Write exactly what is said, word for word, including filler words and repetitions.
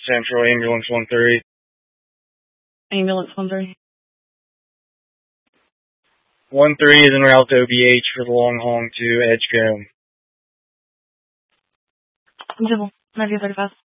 Central, ambulance one three. Ambulance one three. one three is en route to O B H for the long haul to Edgecombe. Civil, ninety thirty-five.